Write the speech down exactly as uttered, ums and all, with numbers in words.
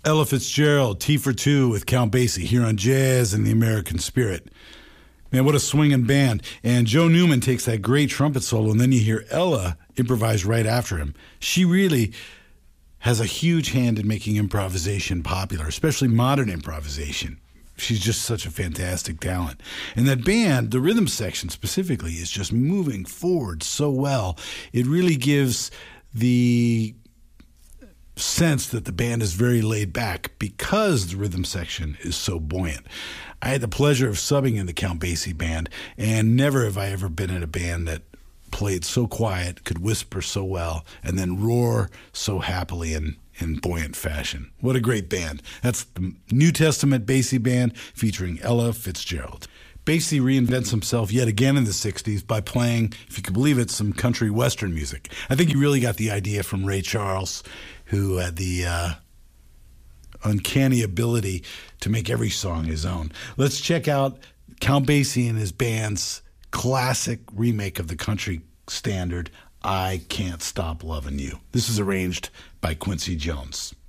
Ella Fitzgerald, Tea for Two with Count Basie here on Jazz and the American Spirit. Man, what a swinging band. And Joe Newman takes that great trumpet solo, and then you hear Ella improvise right after him. She really has a huge hand in making improvisation popular, especially modern improvisation. She's just such a fantastic talent. And that band, the rhythm section specifically, is just moving forward so well. It really gives the sense that the band is very laid back because the rhythm section is so buoyant. I had the pleasure of subbing in the Count Basie band, and never have I ever been in a band that played so quiet, could whisper so well, and then roar so happily and in buoyant fashion. What a great band. That's the New Testament Basie Band featuring Ella Fitzgerald. Basie reinvents himself yet again in the sixties by playing, if you can believe it, some country western music. I think he really got the idea from Ray Charles, who had the uh, uncanny ability to make every song his own. Let's check out Count Basie and his band's classic remake of the country standard, I Can't Stop Loving You. This is arranged by Quincy Jones.